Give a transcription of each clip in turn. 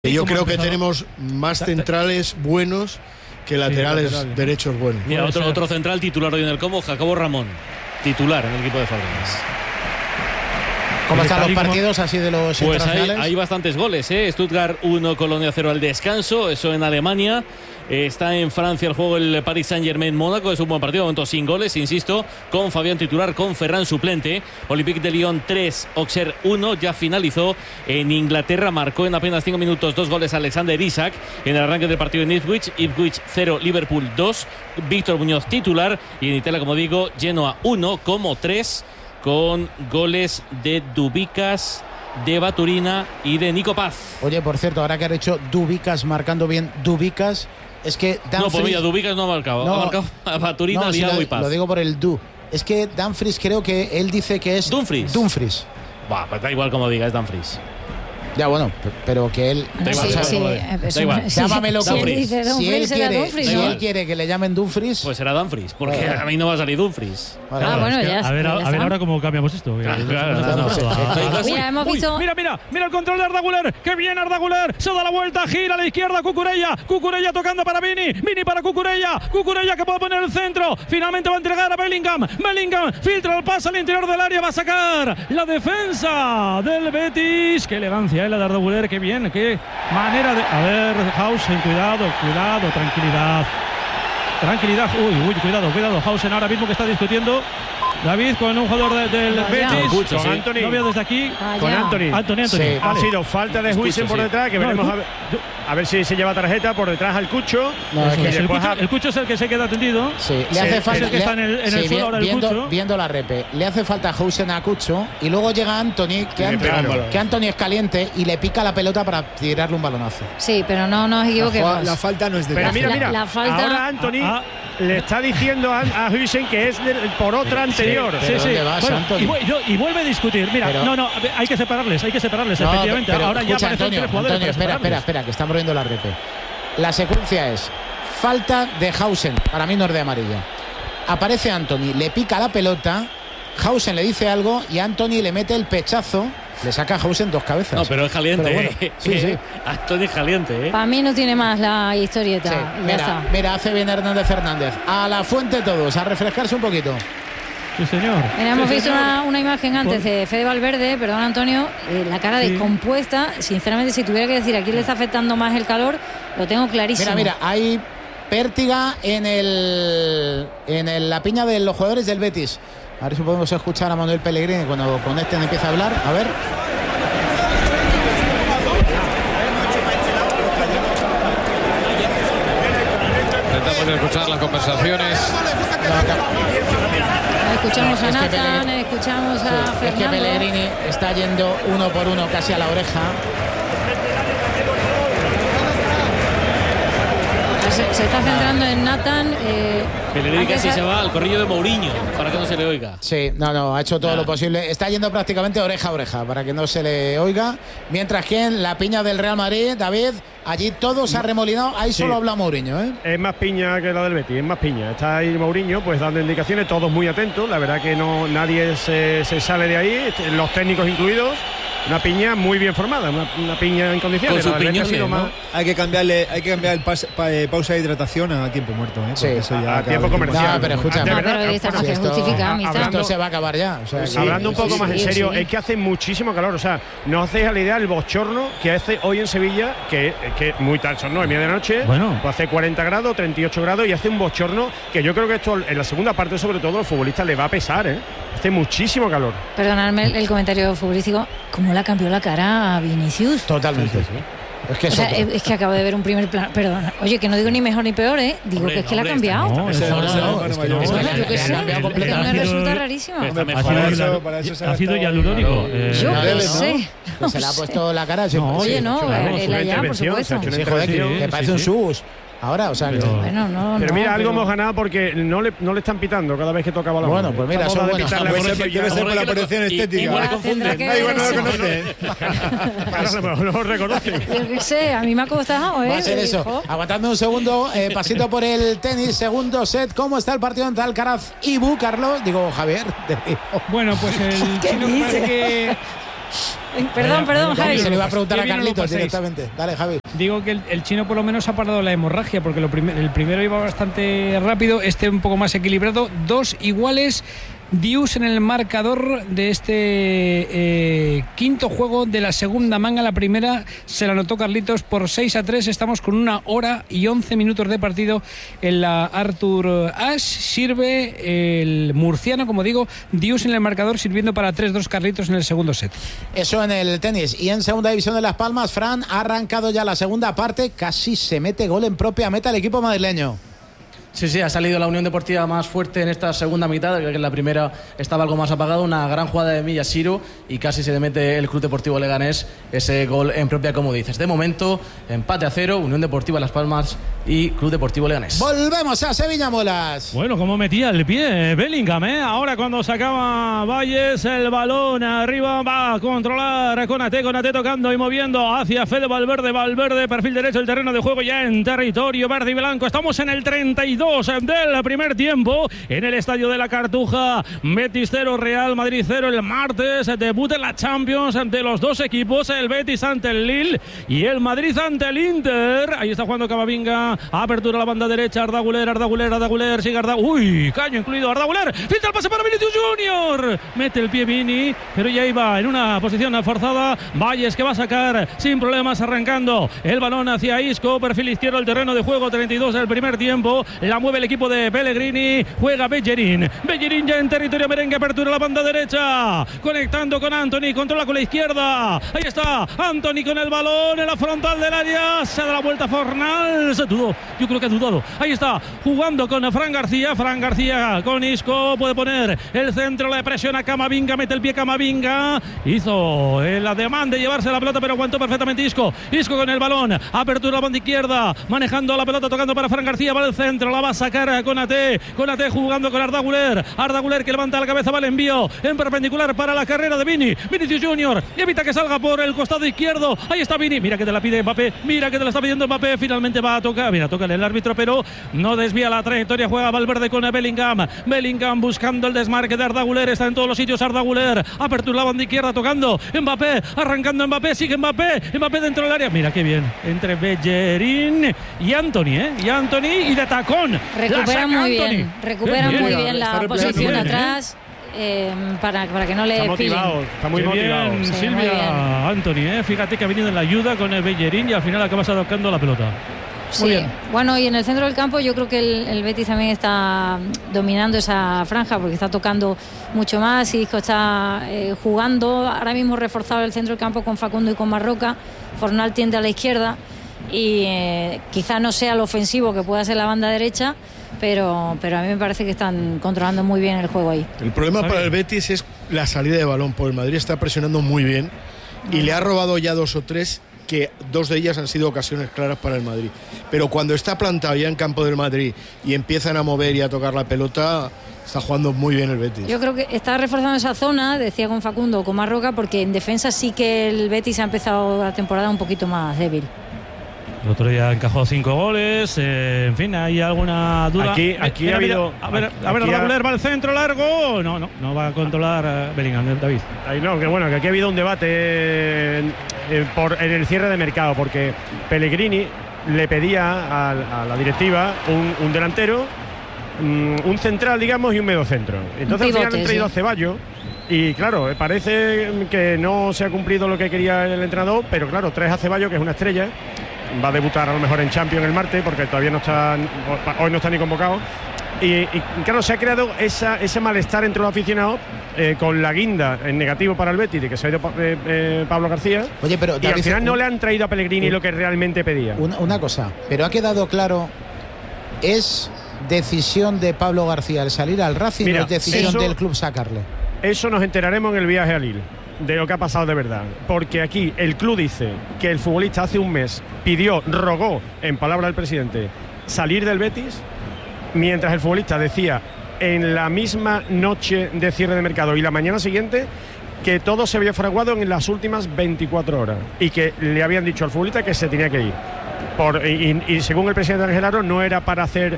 Yo creo que tenemos más centrales buenos que laterales derechos buenos. Mira, otro central titular hoy en el Como, Jacobo Ramón, titular en el equipo de Fabregas. ¿Cómo están los partidos así de los pues internacionales? Hay bastantes goles, ¿eh? Stuttgart 1, Colonia 0 al descanso, eso en Alemania. Está en Francia el juego el Paris Saint-Germain-Mónaco. Es un buen partido, de momento sin goles, insisto, con Fabián titular, con Ferran suplente. Olympique de Lyon 3, Auxerre 1, ya finalizó en Inglaterra. Marcó en apenas 5 minutos 2 goles Alexander Isak en el arranque del partido en Ipswich 0, Liverpool 2. Víctor Muñoz titular. Y en Italia, como digo, Genoa 1, Como 3, con goles de Dubicas, de Baturina y de Nico Paz. Oye, por cierto, ahora que has hecho Dubicas marcando bien Dubicas, es que No, pues mira, Dubicas no ha marcado. Ha marcado a Baturina, Diago y Paz. Lo digo por el Du. Es que Dumfries creo que él dice que es Dumfries. Bah, pues da igual como diga, es Dumfries. Ya, bueno, pero que él... Da igual. Llámame lo que si él quiere que le llamen Dumfries. Pues será Dumfries, porque a mí no va a salir Dumfries. Bueno, ya. A ver ahora cómo cambiamos esto. Mira, hemos visto. Mira el control de Arda Güler. ¡Qué bien Arda Güler! Se da la vuelta, gira a la izquierda, Cucurella tocando para Vini para Cucurella que puede poner el centro. Finalmente va a entregar a Bellingham. Filtra el pase al interior del área, va a sacar la defensa del Betis. ¡Qué elegancia! La de Arda Güler, qué bien, qué manera de... A ver, Hausen, cuidado, tranquilidad. Uy, cuidado, Hausen ahora mismo que está discutiendo David con un jugador del Betis, con Anthony. No veo desde aquí, con Anthony. Sí, vale. Ha sido falta de Huijsen por detrás, que veremos a ver si se lleva tarjeta por detrás al Cucho. El Cucho es el que se queda tendido. Sí, le hace falta. Es el que está en el suelo ahora el Cucho. Viendo la repe, le hace falta a Hausen a Cucho y luego llega Anthony, que Anthony es caliente y le pica la pelota para tirarle un balonazo. Sí, pero no nos equivoquemos. La falta no es de... Pero mira, la falta... ahora Anthony le está diciendo a Huijsen que es por otra anterior. Sí. Bueno, y vuelve a discutir. Mira, hay que separarles, efectivamente. Pero ahora ya escucha, aparecen tres jugadores. Espera, que estamos viendo la repe. La secuencia es falta de Hausen, para mí no es de amarilla. Aparece Anthony, le pica la pelota, Hausen le dice algo y Anthony le mete el pechazo. Le saca a Hausen dos cabezas. No, pero es caliente. Pero bueno, sí. Anthony es caliente, Para mí no tiene más la historieta. Sí, mira, hace bien Fernández. A la fuente todos, a refrescarse un poquito. Sí, señor. Mira, hemos visto una imagen antes de Fede Valverde, perdón Antonio, la cara descompuesta. Sinceramente, si tuviera que decir a quién le está afectando más el calor, lo tengo clarísimo. Mira, hay pértiga en la piña de los jugadores del Betis. A ver si podemos escuchar a Manuel Pellegrini cuando conecten empieza a hablar. A ver. Intentamos escuchar las conversaciones. Escuchamos a Nathan, escuchamos a Fernando. Es que Pellegrini está yendo uno por uno casi a la oreja. Se está centrando en Nathan. Pellegrini casi se va al corrillo de Mourinho para que no se le oiga. Sí, ha hecho todo lo posible. Está yendo prácticamente oreja a oreja para que no se le oiga. Mientras que en la piña del Real Madrid, David, allí todo se ha remolinado. Ahí solo habla Mourinho, ¿eh? Es más piña que la del Betis, es más piña. Está ahí Mourinho pues dando indicaciones, todos muy atentos. La verdad que nadie se sale de ahí, los técnicos incluidos. Una piña muy bien formada, una piña en condiciones. Con su piña, Hay que cambiar el pausa de hidratación a tiempo muerto, ¿eh? Sí, eso ya a tiempo comercial. Pero escucha, esto se va a acabar ya. O sea, hablando un poco más en serio, es que hace muchísimo calor. O sea, no hacéis a la idea el bochorno que hace hoy en Sevilla, que muy tal, son 9:30 de la noche. Bueno, pues hace 40 grados, 38 grados y hace un bochorno que yo creo que esto en la segunda parte, sobre todo, a los futbolistas les va a pesar, ¿eh? Hace muchísimo calor. Perdonadme el comentario futbolístico. ¿Cómo le cambió la cara a Vinicius? Totalmente. Es que acabo de ver un primer plano. Perdona. Oye, que no digo ni mejor ni peor, ¿eh? Digo que es que la ha cambiado. Yo qué sé. Me resulta rarísimo. Ha sido hialurónico. Yo qué sé. Se le ha puesto la cara. Oye, no, él allá, por supuesto. Que parece un sus. Ahora, o sea, pero mira, algo hemos ganado porque no le están pitando cada vez que toca balón. Bueno, pues mira, eso es bueno. Debe ser por la protección estética. Igual confunden. Igual no lo conocen. No lo reconocen. Yo qué sé, a mí me ha costado, ¿eh? Va a ser eso. Aguantadme un segundo, pasito por el tenis, segundo set. ¿Cómo está el partido entre Alcaraz y Bu, Carlos? Digo, Javier. Bueno, pues el chino parece que Perdón, Javi. Se le iba a preguntar a Carlitos directamente. Dale, Javi. Digo que el chino por lo menos ha parado la hemorragia, porque el primero iba bastante rápido, un poco más equilibrado, 2 iguales. Dius en el marcador de este quinto juego de la segunda manga. La primera se la anotó Carlitos por 6-3. Estamos con 1 hora y 11 minutos de partido en la Arthur Ashe. Sirve el murciano, como digo, Dius en el marcador, sirviendo para 3-2 Carlitos en el segundo set. Eso en el tenis. Y en segunda división de Las Palmas, Fran, ha arrancado ya la segunda parte. Casi se mete gol en propia meta el equipo madrileño. Sí, ha salido la Unión Deportiva más fuerte en esta segunda mitad, que en la primera estaba algo más apagado. Una gran jugada de Miyashiro y casi se le mete el Club Deportivo Leganés ese gol en propia, como dices. De momento, empate a 0, Unión Deportiva Las Palmas y Club Deportivo Leganés. Volvemos a Sevilla, Molas. Bueno, como metía el pie Bellingham, Ahora cuando sacaba Valles el balón arriba, va a controlar Konate tocando y moviendo hacia Fede Valverde, perfil derecho del terreno de juego ya en territorio verde y blanco. Estamos en el 32 del primer tiempo en el Estadio de la Cartuja. Betis 0, Real Madrid 0 el martes. Debut en la Champions de los dos equipos, el Betis ante el Lille y el Madrid ante el Inter. Ahí está jugando Camavinga, apertura a la banda derecha, Arda Güler, sigue Arda. Uy, caño incluido Arda Güler, filtra el pase para Vinicius Junior, mete el pie Vini, pero ya iba en una posición forzada. Valles que va a sacar sin problemas, arrancando el balón hacia Isco, perfil izquierdo del terreno de juego, 32 del primer tiempo. La mueve el equipo de Pellegrini, juega Bellerín ya en territorio merengue, apertura a la banda derecha, conectando con Antony, controla con la izquierda, ahí está Antony con el balón en la frontal del área, se da la vuelta Fornals, yo creo que ha dudado, ahí está jugando con Fran García con Isco, puede poner el centro, le presiona Camavinga, mete el pie Camavinga, hizo la demanda de llevarse la pelota, pero aguantó perfectamente Isco con el balón, apertura a la banda izquierda, manejando la pelota, tocando para Fran García, va al centro, la va a sacar Konate jugando con Arda Güler que levanta la cabeza, va el envío en perpendicular para la carrera de Vinicius Junior, y evita que salga por el costado izquierdo, ahí está Vini, mira que te la pide Mbappé, mira que te la está pidiendo Mbappé, finalmente va a tocar, mira, toca el árbitro, pero no desvía la trayectoria, juega Valverde con Bellingham buscando el desmarque de Arda Güler, está en todos los sitios Arda Güler, apertura la banda izquierda, tocando Mbappé, arrancando Mbappé, sigue Mbappé dentro del área, mira qué bien, entre Bellerín y Antony, y de tacón. Recupera muy bien la posición atrás. Para que no le está muy motivado. Bien, Silvia Antony, fíjate que ha venido en la ayuda con el Bellerín y al final acaba tocando la pelota. Sí, bien. Bueno, y en el centro del campo yo creo que el Betis también está dominando esa franja porque está tocando mucho más y está jugando ahora mismo reforzado el centro del campo con Facundo y con Marroca. Fornal tiende a la izquierda y quizá no sea lo ofensivo que pueda ser la banda derecha, pero a mí me parece que están controlando muy bien el juego ahí. El problema para el Betis es la salida de balón, porque el Madrid está presionando muy bien y le ha robado ya 2 o 3, que 2 de ellas han sido ocasiones claras para el Madrid, pero cuando está plantado ya en campo del Madrid y empiezan a mover y a tocar la pelota, está jugando muy bien el Betis. Yo creo que está reforzando esa zona, decía con Facundo o con Marroca, porque en defensa sí que el Betis ha empezado la temporada un poquito más débil. El otro día encajó 5 goles, en fin, ¿hay alguna duda? Aquí ha habido... A ver, Arda Güler va al centro largo, no va a controlar Bellingham, David. Que bueno, que aquí ha habido un debate en el cierre de mercado, porque Pellegrini le pedía a la directiva un delantero, un central, digamos, y un mediocentro. Entonces al final han traído a Ceballos. Y claro, parece que no se ha cumplido lo que quería el entrenador, pero claro, traes a Ceballos, que es una estrella, va a debutar a lo mejor en Champions el martes, porque todavía hoy no está ni convocado. Y claro, se ha creado ese malestar entre los aficionados con la guinda en negativo para el Betis de que se ha ido Pablo García. Oye, pero y al final no le han traído a Pellegrini lo que realmente pedía. Una cosa, pero ha quedado claro, ¿es decisión de Pablo García el salir al Racing o es decisión del club sacarle? Eso nos enteraremos en el viaje a Lille, de lo que ha pasado de verdad, porque aquí el club dice que el futbolista hace un mes rogó, en palabras del presidente, salir del Betis, mientras el futbolista decía en la misma noche de cierre de mercado y la mañana siguiente que todo se había fraguado en las últimas 24 horas y que le habían dicho al futbolista que se tenía que ir. Y según el presidente Ángel Aro, no era para hacer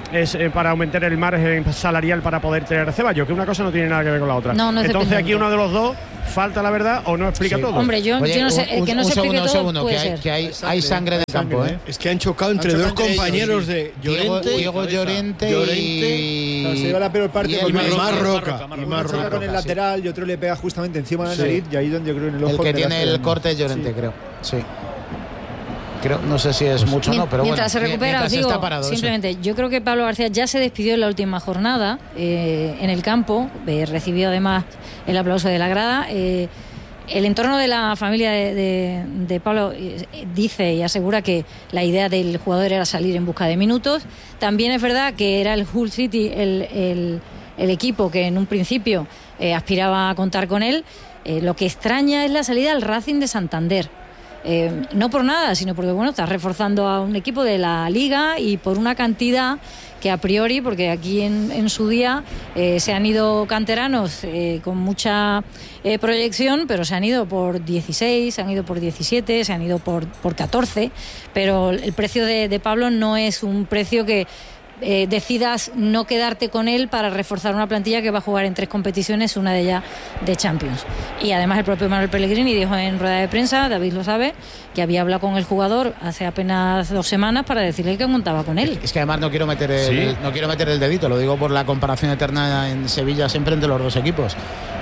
es para aumentar el margen salarial para poder tener a Ceballos, que una cosa no tiene nada que ver con la otra. No es entonces dependiente. aquí uno de los dos falta la verdad o no explica todo. Hombre, yo no sé, el que no se explique todo segundo, puede que ser. hay sangre en el campo, ¿eh? Es que han chocado entre dos compañeros de Llorente, Diego Llorente y... Claro, se lleva la peor parte y Mar Roca. choca con el lateral y otro le pega justamente encima de la nariz y ahí donde yo creo en el ojo. El que tiene el corte es Llorente, creo. Sí. Creo, no sé si es mucho o no, pero mientras bueno. se recupera, os digo, está parado, simplemente, yo creo que Pablo García ya se despidió en la última jornada en el campo, recibió además el aplauso de la grada. El entorno de la familia de Pablo dice y asegura que la idea del jugador era salir en busca de minutos. También es verdad que era el Hull City el equipo que en un principio aspiraba a contar con él. Lo que extraña es la salida al Racing de Santander. No por nada, sino porque bueno, está reforzando a un equipo de la Liga y por una cantidad que a priori, porque aquí en su día se han ido canteranos con mucha proyección, pero se han ido por 16, se han ido por 17, se han ido por 14, pero el precio de Pablo no es un precio que decidas no quedarte con él para reforzar una plantilla que va a jugar en 3 competiciones, una de ellas de Champions. Y además el propio Manuel Pellegrini dijo en rueda de prensa, David lo sabe, que había hablado con el jugador hace apenas 2 semanas para decirle que montaba con él. Es que además no quiero meter el dedito, lo digo por la comparación eterna en Sevilla siempre entre los dos equipos.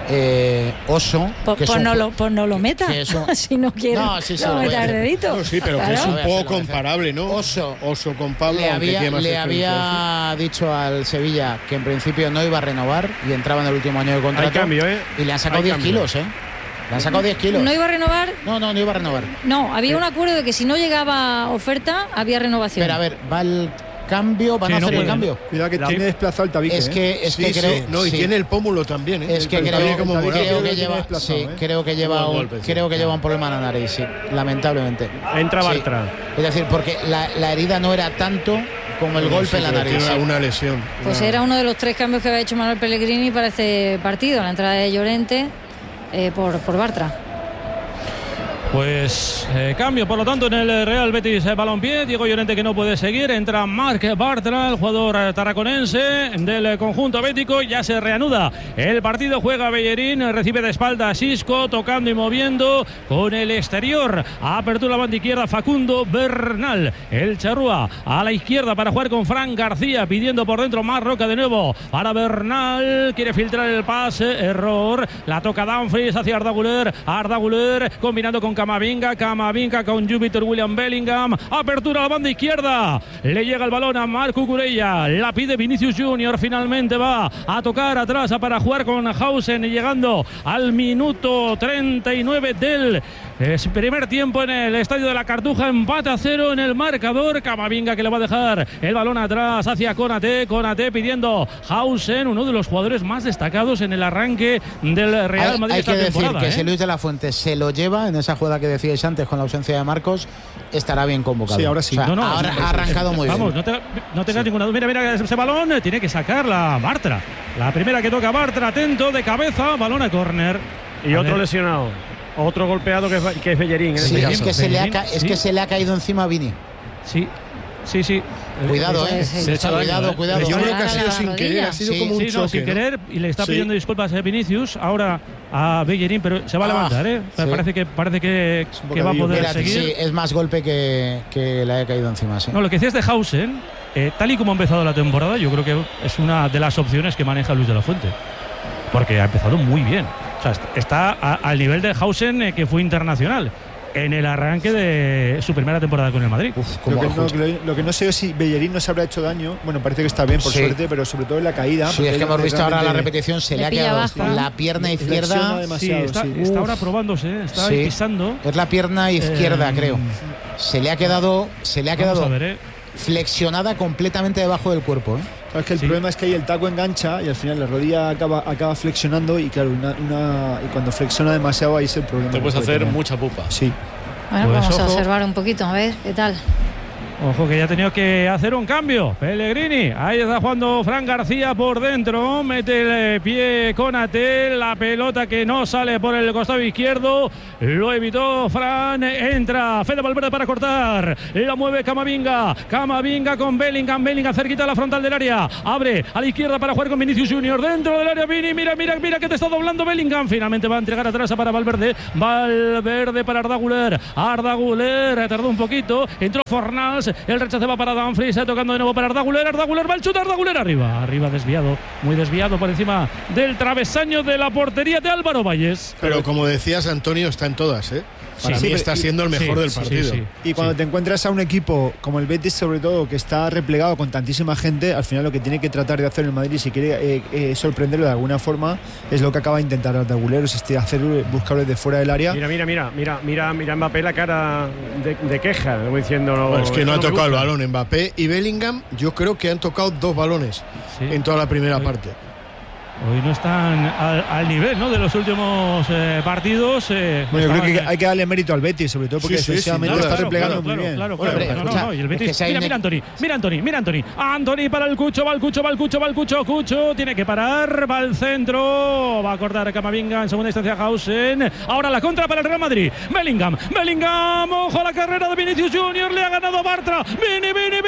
Oso, pues no lo meta si no quiere meter el dedito. No, sí, pero claro, que es un poco comparable, ¿no? Oso con Pablo le había dicho al Sevilla que en principio no iba a renovar y entraba en el último año de contrato. Hay cambio, y le han sacado 10 kilos, Le han sacado 10 kilos. ¿No iba a renovar? No iba a renovar. No, había un acuerdo de que si no llegaba oferta había renovación. Pero a ver, va el cambio, van a hacer el cambio. Cuidado que tiene desplazado el tabique. Es que creo, no, y tiene el pómulo también, Es que creo que lleva un problema en la nariz, sí, lamentablemente. Entra Bartra. Es decir, porque la herida no era tanto como el golpe en la nariz. Era una lesión. Pues era uno de los 3 cambios que había hecho Manuel Pellegrini para este partido, la entrada de Llorente por Bartra. Pues cambio, por lo tanto, en el Real Betis Balompié. Diego Llorente que no puede seguir. Entra Marc Bartra, el jugador tarraconense del conjunto bético. Ya se reanuda el partido. Juega Bellerín, recibe de espalda a Xisco, tocando y moviendo con el exterior. Apertura banda izquierda Facundo Bernal. El charrúa a la izquierda para jugar con Fran García, pidiendo por dentro más Roca de nuevo para Bernal. Quiere filtrar el pase, error. La toca Dumfries hacia Arda Güler combinando con Camavinga con Júpiter William Bellingham. Apertura a la banda izquierda. Le llega el balón a Marc Cucurella. La pide Vinicius Junior. Finalmente va a tocar atrás para jugar con Hausen. Llegando al minuto 39 del primer tiempo en el Estadio de la Cartuja. Empate a 0 en el marcador. Camavinga que le va a dejar el balón atrás hacia Konaté pidiendo Hausen, uno de los jugadores más destacados en el arranque del Real Madrid esta temporada. Hay que decir que si Luis de la Fuente se lo lleva en esa jugada que decíais antes con la ausencia de Marcos, estará bien convocado. Sí, ahora sí. O sea, ahora ha arrancado muy bien. Vamos, no tengas ninguna duda. Mira ese balón, tiene que sacarla Bartra. La primera que toca Bartra, atento, de cabeza, balón a córner. Y otro lesionado. Otro golpeado que es Bellerín. Sí, es que se le ha caído encima a Vini. Sí. Cuidado, cuidado. Yo creo que ha sido sin querer, ha sido como un choque. Sin querer, y le está pidiendo disculpas a Vinicius, ahora a Bellerín, pero se va a levantar, Parece que va a poder seguir. Sí, es más golpe que le haya caído encima, sí. No, lo que decías de Hausen, tal y como ha empezado la temporada, yo creo que es una de las opciones que maneja Luis de la Fuente, porque ha empezado muy bien. O sea, está al nivel de Hausen, que fue internacional en el arranque de su primera temporada con el Madrid. Lo que no sé es si Bellerín no se habrá hecho daño. Bueno, parece que está bien, por suerte, pero sobre todo en la caída. Sí, es que hemos visto ahora la repetición, se le ha quedado la pierna izquierda. Está ahora probándose, está ahí pisando. Es la pierna izquierda, creo. Se le ha quedado flexionada completamente debajo del cuerpo. Es que el problema es que ahí el taco engancha y al final la rodilla acaba flexionando y claro, y cuando flexiona demasiado ahí es el problema. Te puedes hacer mucha pupa. Sí. Bueno, pues vamos a observar un poquito, a ver qué tal. Ojo que ya ha tenido que hacer un cambio Pellegrini. Ahí está jugando Fran García por dentro. Mete el pie Konaté. La pelota que no sale por el costado izquierdo. Lo evitó Fran. Entra Fede Valverde para cortar. La mueve Camavinga. Camavinga con Bellingham. Bellingham cerquita de la frontal del área. Abre a la izquierda para jugar con Vinicius Junior. Dentro del área Vini. Mira que te está doblando Bellingham. Finalmente va a entregar atrás para Valverde. Valverde para Arda Güler. Arda Güler tardó un poquito. Entró Fornals. El rechace va para Dumfries, tocando de nuevo para Arda Güler va el chute, Arda Güler arriba desviado, muy desviado por encima del travesaño de la portería de Álvaro Valles. Pero como decías, Antonio está en todas, ¿eh? Para mí está siendo el mejor del partido. Y cuando te encuentras a un equipo como el Betis, sobre todo, que está replegado con tantísima gente, al final lo que tiene que tratar de hacer el Madrid, si quiere sorprenderlo de alguna forma, es lo que acaba de intentar Arda Güler, es buscarlo de fuera del área. Mira Mbappé la cara de queja, como diciendo. Bueno, es que no ha tocado el balón. Mbappé y Bellingham, yo creo que han tocado 2 balones en toda la primera parte. Hoy no están al nivel, ¿no?, de los últimos partidos. Bueno, yo creo que hay que darle mérito al Betis, sobre todo porque excesivamente está replegando muy bien. Claro. Y el Betis, mira Anthony. Anthony para el Cucho, va el Cucho. Cucho tiene que parar, va al centro, va a cortar Camavinga, en segunda instancia Hausen. Ahora la contra para el Real Madrid. Bellingham, ojo a la carrera de Vinicius Junior, le ha ganado Bartra. Vini.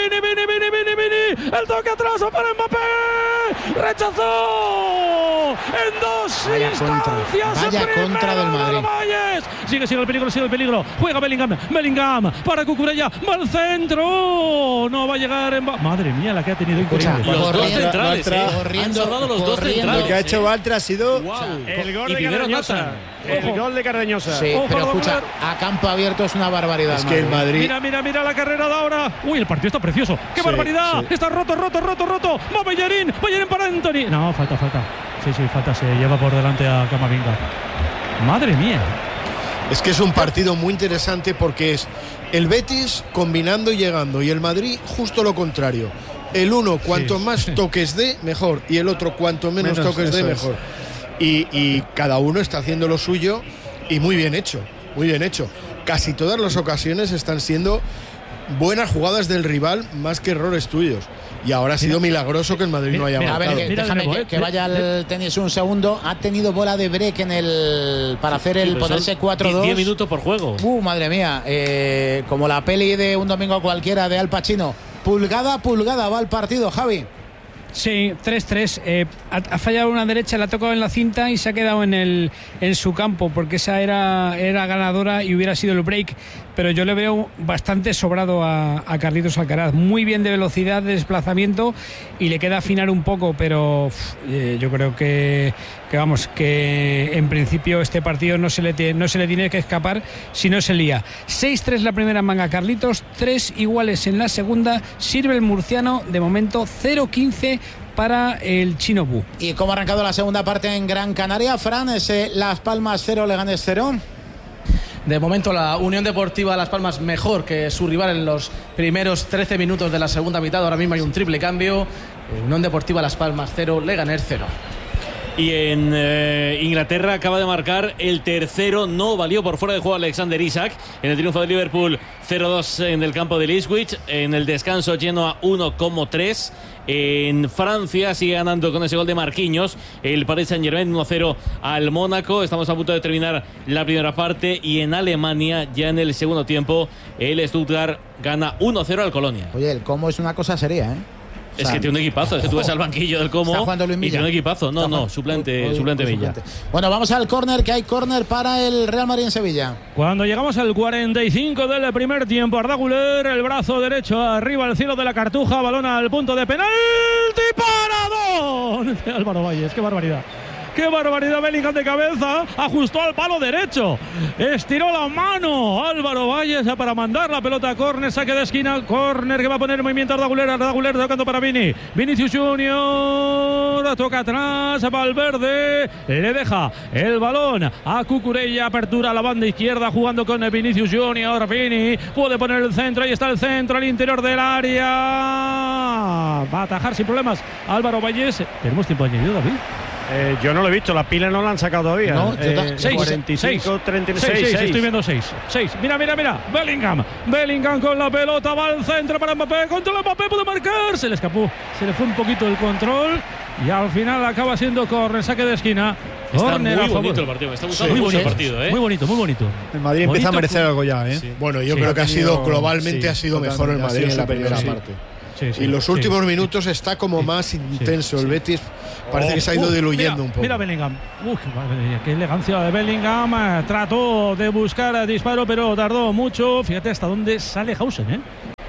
El toque atrás para Mbappé. Rechazó. En 2 instancias. Vaya contra del Madrid. Sigue el peligro. Juega Bellingham para Cucurella. Va al centro. No va a llegar. Madre mía, la que ha tenido. Los dos centrales. Han salvado los dos centrales. Lo que ha hecho Bartra ha sido el gol de Cardeñosa. El gol de Cardeñosa. Sí, pero escucha, a campo abierto es una barbaridad. Es que el Madrid. Mira la carrera de ahora. Uy, el partido está precioso. ¡Qué barbaridad! Sí. Está roto. Va Bellerín para Anthony. No, falta. Sí, falta. Se lleva por delante a Camavinga. Madre mía. Es que es un partido muy interesante porque es el Betis combinando y llegando, y el Madrid justo lo contrario. El uno, cuanto más toques dé, mejor, y el otro, cuanto menos toques dé, mejor. Y cada uno está haciendo lo suyo, y muy bien hecho. Casi todas las ocasiones están siendo buenas jugadas del rival más que errores tuyos. Y ahora ha sido milagroso que el Madrid no haya marcado. A ver, déjame que vaya al tenis un segundo. Ha tenido bola de break para hacer el ponerse 4-2. 10 minutos por juego. Madre mía. Como la peli de Un domingo cualquiera de Al Pacino. Pulgada va el partido, Javi. Sí, 3-3. Ha fallado una derecha, la ha tocado en la cinta y se ha quedado en su campo, porque esa era ganadora y hubiera sido el break. Pero yo le veo bastante sobrado a Carlitos Alcaraz. Muy bien de velocidad, de desplazamiento, y le queda afinar un poco, pero yo creo que en principio este partido no se le tiene que escapar si no se lía. 6-3 la primera manga Carlitos, 3 iguales en la segunda. Sirve el murciano, de momento 0-15 para el Chino Bu. ¿Y cómo ha arrancado la segunda parte en Gran Canaria, Fran? Las Palmas 0, Leganés 0. De momento la Unión Deportiva Las Palmas mejor que su rival en los primeros 13 minutos de la segunda mitad. Ahora mismo hay un triple cambio. Unión Deportiva Las Palmas 0, Leganés 0. Y en Inglaterra acaba de marcar el tercero, no valió por fuera de juego Alexander Isak en el triunfo de Liverpool 0-2 en el campo de Ipswich. En el descanso Genoa 1-3. En Francia sigue ganando con ese gol de Marquinhos el Paris Saint-Germain 1-0 al Mónaco. Estamos a punto de terminar la primera parte, y en Alemania ya en el segundo tiempo el Stuttgart gana 1-0 al Colonia. Oye, el Como es una cosa seria, ¿eh? Es que tiene un equipazo, es que tú ves al banquillo del Como y tiene un equipazo. suplente Villa. Bueno, vamos al córner, que hay córner para el Real Madrid en Sevilla. Cuando llegamos al 45 del primer tiempo, Arda Güler, el brazo derecho arriba al cielo de la Cartuja, balón al punto de penalti, paradón de Álvaro Valles. ¡Qué barbaridad! ¡Qué barbaridad! Bellingham de cabeza, ajustó al palo derecho, estiró la mano Álvaro Valles para mandar la pelota a córner, saque de esquina, córner que va a poner en movimiento Arda Güler tocando para Vinicius Junior, toca atrás Valverde, le deja el balón a Cucurella, apertura a la banda izquierda jugando con Vinicius Junior. Vini puede poner el centro, ahí está el centro al interior del área, va a atajar sin problemas Álvaro Valles. Tenemos tiempo añadido, David. Yo no lo he visto, la pila no la han sacado todavía. No, 45, 36. Estoy viendo 6. Mira. Bellingham con la pelota, va al centro para Mbappé. Controla Mbappé, puede marcar. Se le escapó, se le fue un poquito el control. Y al final acaba siendo córner, saque de esquina. Está muy bonito el partido, me está gustando mucho el partido, ¿eh? Muy bonito. El Madrid empieza a merecer algo ya, ¿eh? Sí. Bueno, yo creo que ha sido globalmente ha sido mejor el Madrid en la primera parte. Y los últimos minutos está como más intenso. El Betis parece que se ha ido diluyendo un poco. Mira Bellingham. Qué elegancia de Bellingham. Trató de buscar disparo, pero tardó mucho. Fíjate hasta dónde sale Hausen, ¿eh?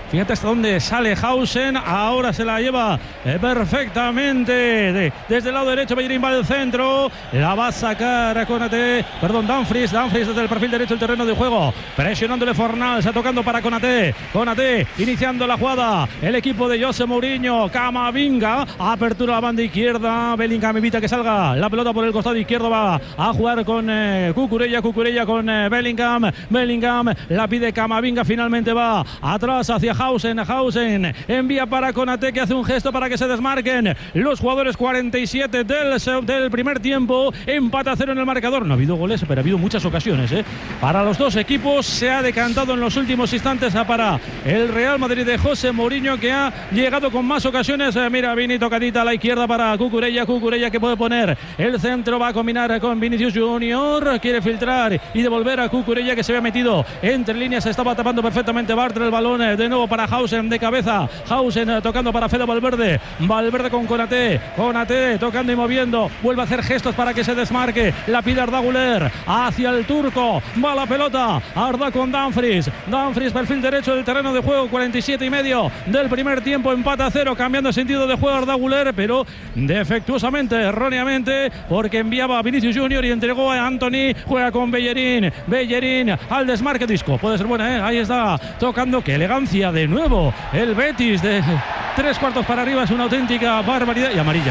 Ahora se la lleva perfectamente desde el lado derecho. Bellerín va al centro, la va a sacar Konaté, Dumfries desde el perfil derecho del terreno de juego, presionándole Fornals, tocando para Konaté, iniciando la jugada, el equipo de José Mourinho. Camavinga, apertura a la banda izquierda, Bellingham evita que salga la pelota por el costado izquierdo, va a jugar con Cucurella con Bellingham, la pide Camavinga, finalmente va atrás hacia Hausen envía para Konaté, que hace un gesto para que se desmarquen los jugadores. 47 del primer tiempo, empate a 0 en el marcador. No ha habido goles, pero ha habido muchas ocasiones, ¿eh? Para los dos equipos. Se ha decantado en los últimos instantes para el Real Madrid de José Mourinho, que ha llegado con más ocasiones. Mira, Vini, tocadita a la izquierda para Cucurella que puede poner el centro, va a combinar con Vinicius Junior, quiere filtrar y devolver a Cucurella, que se había metido entre líneas, se estaba tapando perfectamente Bartra. El balón de nuevo para Hausen de cabeza, tocando para Fede Valverde con Konaté tocando y moviendo, vuelve a hacer gestos para que se desmarque, la pide Arda Güler hacia el turco, va la pelota, Arda con Dumfries, perfil derecho del terreno de juego. 47,5 del primer tiempo, empate a 0, cambiando sentido de juego Arda Güler, pero defectuosamente, erróneamente, porque enviaba a Vinicius Junior y entregó a Anthony. Juega con Bellerín al desmarque, disco, puede ser buena, ahí está, tocando, qué elegancia de nuevo el Betis, de 3/4 para arriba, es una auténtica barbaridad. Y amarilla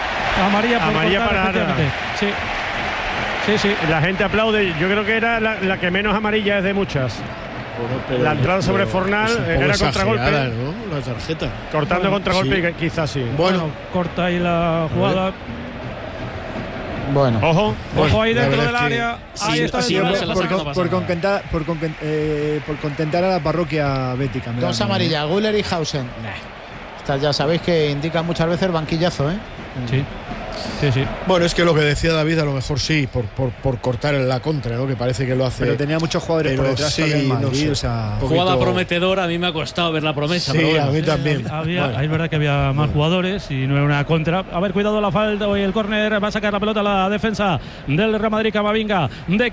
para Arda. Sí. La gente aplaude. Yo creo que era la que menos amarilla es de muchas. Bueno, la entrada sobre Fornal era contragolpe, ¿no? La tarjeta cortando contragolpe, quizás sí. Bueno, corta ahí la jugada. Bueno, ojo ahí dentro del área. Ahí está por contentar a la parroquia bética. Dos amarillas, Güler y Hausen. Estas ya sabéis que indican muchas veces banquillazo, ¿eh? Sí. Bueno, es que lo que decía David, a lo mejor sí, por cortar en la contra, ¿no? Que parece que lo hace. Pero tenía muchos jugadores por detrás. Sí, Madrid, o sea, jugada prometedora, a mí me ha costado ver la promesa. Sí, pero bueno, a mí también. Es verdad que había más jugadores y no era una contra. A ver, cuidado la falta y el córner, va a sacar la pelota a la defensa del Real Madrid. Camavinga de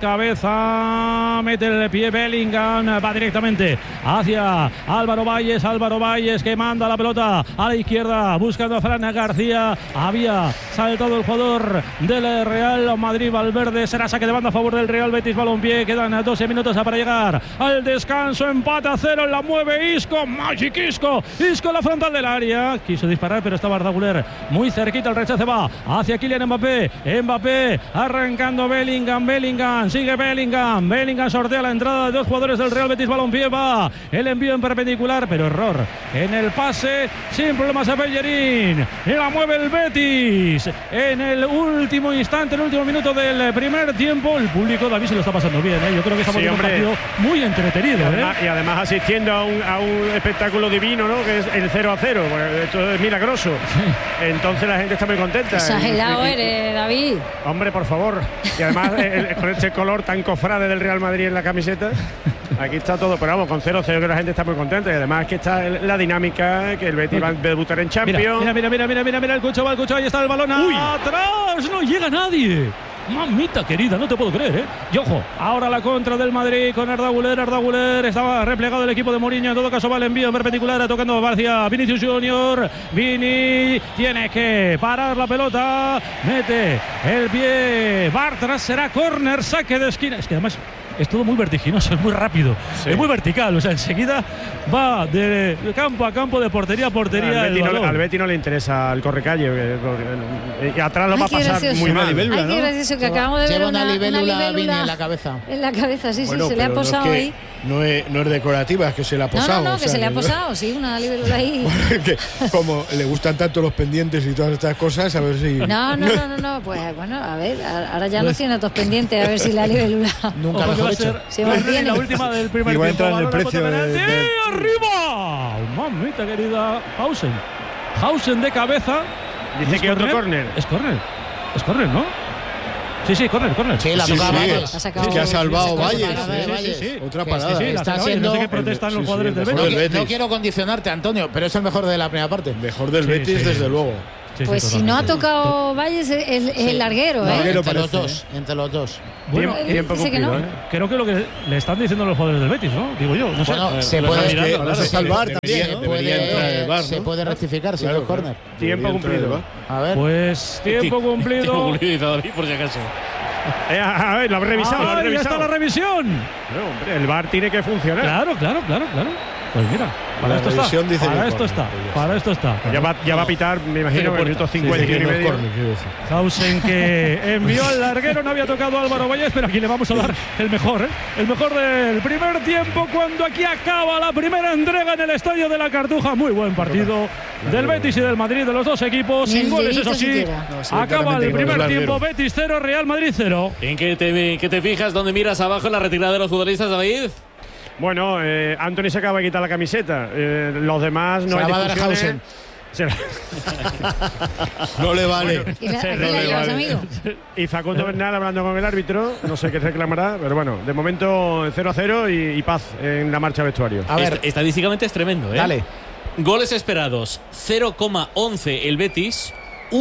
cabeza, mete el pie Bellingham, va directamente hacia Álvaro Valles que manda la pelota a la izquierda buscando a Fran García. Había saltado el jugador del Real Madrid, Valverde. Será saque de banda a favor del Real Betis Balompié. Quedan 12 minutos para llegar al descanso. Empate a 0, la mueve Isco, Magic Isco en la frontal del área, quiso disparar pero estaba Arda Güler muy cerquita. El rechace va hacia Kylian Mbappé arrancando Bellingham, sigue Bellingham sortea la entrada de dos jugadores del Real Betis Balompié. Va el envío en perpendicular, pero error en el pase, sin problemas a Bellerín, y la mueve el Betis en el último instante, el último minuto del primer tiempo. El público, David, se lo está pasando bien, ¿eh? Yo creo que estamos viendo un partido muy entretenido, y además asistiendo a un espectáculo divino, ¿no? Que es el 0-0, pues esto es milagroso. Entonces la gente está muy contenta. Exagerado eres, David. Hombre, por favor. Y además con este color tan cofrade del Real Madrid en la camiseta, aquí está todo, pero vamos, con 0-0 que la gente está muy contenta. Y además que está la dinámica, que el Betis va a debutar en Champions. Mira, el Cucho, ahí está el balón. ¡Uy! ¡Atrás! ¡No llega nadie! Mamita querida, no te puedo creer, ¿eh? Y ojo, ahora la contra del Madrid con Arda Güler. Estaba replegado el equipo de Mourinho. En todo caso va el envío en perpendicular, tocando hacia Vinicius Junior. Vini tiene que parar la pelota. Mete el pie. Bartra, será córner, saque de esquina. Es que además es todo muy vertiginoso, es muy rápido, es muy vertical. O sea, enseguida va de campo a campo, de portería a portería. Al Betis no le interesa el correcalle, y atrás lo va a pasar muy mal. Qué gracioso que acabamos de ver una libélula Vini en la cabeza. En la cabeza, sí, bueno, se le ha posado no ahí. no es decorativa, es que se le ha posado. No, o que sea, se le ha posado, sí, una libélula ahí. Que como le gustan tanto los pendientes y todas estas cosas, a ver si... No, pues bueno, a ver, ahora ya no tiene otros pendientes, a ver si la libélula Nunca mejor hecho. se mantiene. La última del primer Igual tiempo. entra en el Balón precio de de- ¡Arriba! Mamita querida, Hausen de cabeza. Dice ¿Es que otro córner? córner. Es córner, ¿no? Sí, córner. Sí, la Sí, toca sí, Valles. Ha sacado- es que ha salvado Sí, Valles. sí. Otra Que parada. Sí, Está la saca Valles, siendo- no sé qué protestan los Sí, jugadores sí, del mejor Betis. del Betis. No quiero condicionarte, Antonio, pero es el mejor de la primera parte. Mejor del Sí, Betis, sí. desde luego. Sí, Pues si no ha tocado Valles es el larguero, ¿eh? Larguero Entre los parece, dos, entre los dos. Bueno, Tiempo dice que cumplido, no. creo que lo que le están diciendo los jugadores del Betis, ¿no? Digo yo, no sé. Bueno, se Lo puede, están mirando, claro, se salvar debería- también, ¿no? debería entrar el VAR, se ¿no? puede rectificar si Claro, es córner. Tiempo Debería entrar el cumplido. VAR. A ver. Pues tiempo cumplido. Tiempo cumplido, dice David, por si acaso. A ver, lo has revisado, lo has Ah, ya revisado. está la revisión. No, hombre, el VAR tiene que funcionar. Claro. Pues mira, para La esto está. revisión dice Para que esto córner, está. pues ya Para esto está. Ya va a pitar, me imagino, en el minuto 50 Dice y que no es medio. córner, quiero decir. Hausen que envió al larguero, no había tocado a Álvaro Valles, pero aquí le vamos a dar el mejor, ¿eh? El mejor del primer tiempo cuando aquí acaba la primera entrega en el Estadio de la Cartuja. Muy buen partido del Betis y del Madrid, de los dos equipos, Ni sin el goles, dedito eso sí. siquiera. No, sí, Acaba claramente el que no es primer larguero. tiempo, Betis 0, Real Madrid 0. ¿En qué te fijas? ¿Dónde miras abajo en la retirada de los futbolistas, David? Bueno, Anthony se acaba de quitar la camiseta. Los demás no Se la hay va a dar discusiones. Hausen. Se la- No le vale. ¿Y la, Sí, aquí no la le llevas, vale. amigo? Y Facundo Bernal hablando con el árbitro. No sé qué reclamará, pero bueno, de momento 0-0 y paz en la marcha vestuario. A ver, Estadísticamente es tremendo, ¿eh? dale. Goles esperados, 0,11 el Betis,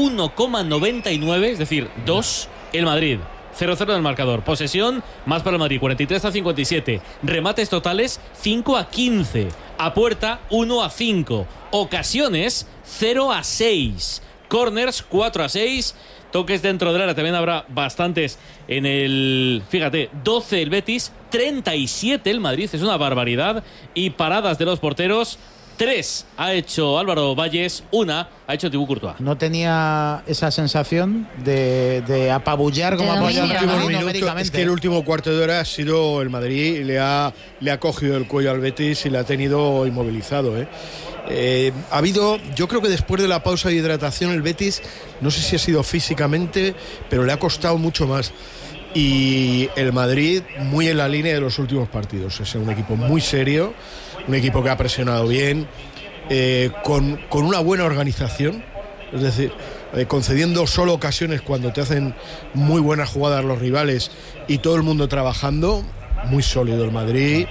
1,99, es decir, 2 el Madrid. 0-0 en el marcador. Posesión, más para el Madrid, 43-57. Remates totales, 5-15. A puerta, 1-5. Ocasiones, 0-6. Corners, 4-6. Toques dentro del área, también habrá bastantes en el... Fíjate, 12 el Betis, 37 el Madrid, es una barbaridad. Y paradas de los porteros, 3 ha hecho Álvaro Valles, 1 ha hecho Thibaut Courtois. No tenía esa sensación de apabullar como De apoyado dominio, al ¿no? Madrid Minuto, numéricamente. es que el último cuarto de hora ha sido el Madrid, le ha cogido el cuello al Betis y le ha tenido inmovilizado. Ha habido, yo creo que después de la pausa de hidratación el Betis, no sé si ha sido físicamente, pero le ha costado mucho más. Y el Madrid muy en la línea de los últimos partidos. Es un equipo muy serio, un equipo que ha presionado bien, con una buena organización, es decir, concediendo solo ocasiones cuando te hacen muy buenas jugadas los rivales y todo el mundo trabajando. Muy sólido el Madrid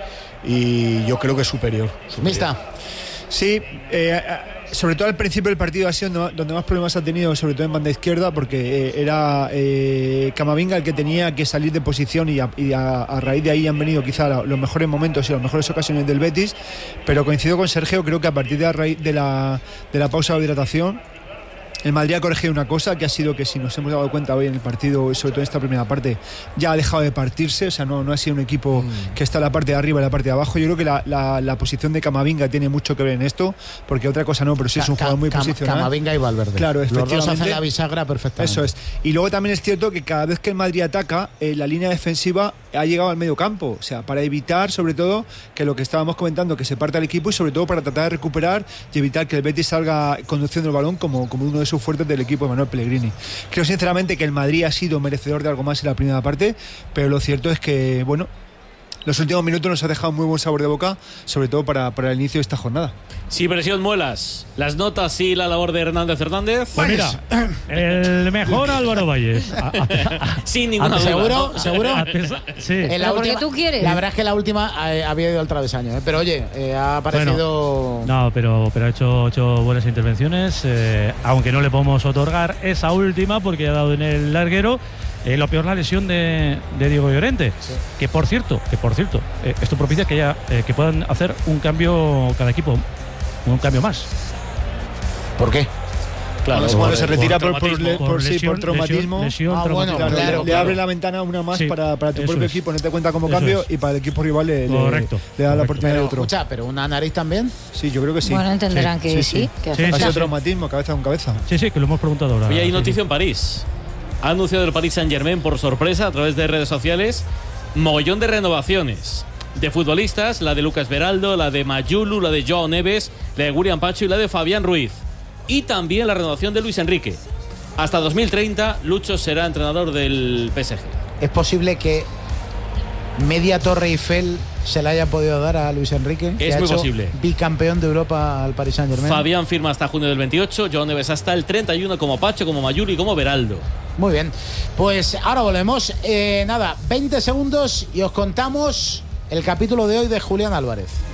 y yo creo que es superior. Mista. Sí, sobre todo al principio del partido ha sido donde más problemas ha tenido, sobre todo en banda izquierda, porque era Camavinga el que tenía que salir de posición y a raíz de ahí han venido quizá los mejores momentos y las mejores ocasiones del Betis, pero coincido con Sergio, creo que a partir de la pausa de hidratación el Madrid ha corregido una cosa que ha sido que, si nos hemos dado cuenta hoy en el partido, sobre todo en esta primera parte, ya ha dejado de partirse, o sea, no ha sido un equipo que está en la parte de arriba y la parte de abajo. Yo creo que la posición de Camavinga tiene mucho que ver en esto, porque otra cosa no, pero sí es un jugador muy posicional. Camavinga y Valverde. Claro, los dos efectivamente. hacen la bisagra perfectamente. Eso es. Y luego también es cierto que cada vez que el Madrid ataca, la línea defensiva ha llegado al medio campo, o sea, para evitar sobre todo que lo que estábamos comentando, que se parta el equipo, y sobre todo para tratar de recuperar y evitar que el Betis salga conduciendo el balón como uno de sus fuertes del equipo de Manuel Pellegrini. Creo sinceramente que el Madrid ha sido merecedor de algo más en la primera parte, pero lo cierto es que, bueno, los últimos minutos nos ha dejado muy buen sabor de boca, sobre todo para el inicio de esta jornada. Sí, presión, muelas. Las notas y la labor de Hernández Hernández. Pues mira, el mejor Álvaro Valles. Sin ninguna duda. ¿Seguro? Sí. En Pero porque tú quieres. La verdad es que la última había ido al travesaño, ¿eh? Pero oye, ha parecido... No, pero ha hecho buenas intervenciones, aunque no le podemos otorgar esa última porque ha dado en el larguero. Lo peor, la lesión de Diego Llorente, sí. que por cierto, esto propicia que puedan hacer un cambio cada equipo, un cambio más. ¿Por qué? Claro, cuando se retira por traumatismo, Lesión, le abre la ventana una más, sí, para tu propio equipo, no te cuenta como cambio, y para el equipo rival le da la oportunidad de otro. Escucha, ¿pero una nariz también? Sí, yo creo que sí. Bueno, entenderán que sí. Ha sido traumatismo, cabeza con cabeza. Sí, que lo hemos preguntado ahora. Hoy hay noticia en París. Ha anunciado el Paris Saint-Germain por sorpresa a través de redes sociales mogollón de renovaciones. de futbolistas, la de Lucas Beraldo, la de Mayulu, la de Joao Neves, la de William Pacho y la de Fabián Ruiz. Y también la renovación de Luis Enrique. Hasta 2030, Lucho será entrenador del PSG. ¿Es posible que media Torre Eiffel se la haya podido dar a Luis Enrique? Es muy posible. Bicampeón de Europa al Paris Saint-Germain. Fabián firma hasta junio del 28, Joao Neves hasta el 31, como Pacho, como Mayulu y como Beraldo. Muy bien, pues ahora volvemos. 20 segundos y os contamos el capítulo de hoy de Julián Álvarez.